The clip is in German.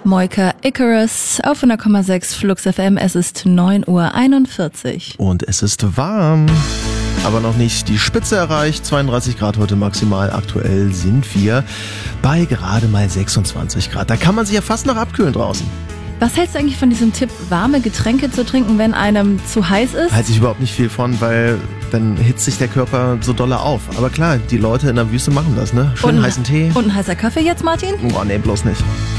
Moika Icarus auf 100,6 Flux FM. Es ist 9:41 Uhr. Und es ist warm, aber noch nicht die Spitze erreicht. 32 Grad heute maximal. Aktuell sind wir bei gerade mal 26 Grad. Da kann man sich ja fast noch abkühlen draußen. Was hältst du eigentlich von diesem Tipp, warme Getränke zu trinken, wenn einem zu heiß ist? Halte ich überhaupt nicht viel von, weil dann hitzt sich der Körper so dolle auf. Aber klar, die Leute in der Wüste machen das, ne? Schön heißen Tee. Und ein heißer Kaffee jetzt, Martin? Oh, nee, bloß nicht.